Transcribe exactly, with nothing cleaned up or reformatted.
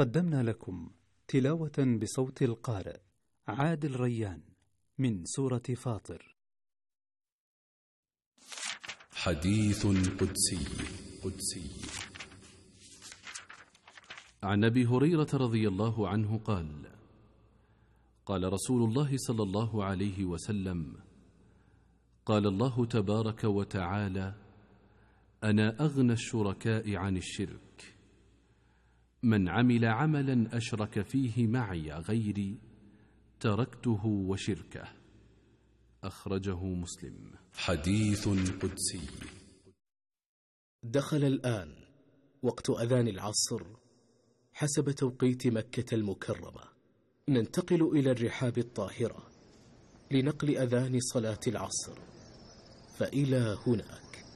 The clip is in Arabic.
قدمنا لكم تلاوة بصوت القارئ عادل ريان من سورة فاطر. حديث قدسي قدسي عن أبي هريرة رضي الله عنه قال: قال رسول الله صلى الله عليه وسلم: قال الله تبارك وتعالى: أنا أغنى الشركاء عن الشرك، من عمل عملا أشرك فيه معي غيري تركته وشركه. أخرجه مسلم. حديث قدسي. دخل الآن وقت أذان العصر حسب توقيت مكة المكرمة. ننتقل إلى الرحاب الطاهرة لنقل أذان صلاة العصر، فإلى هناك.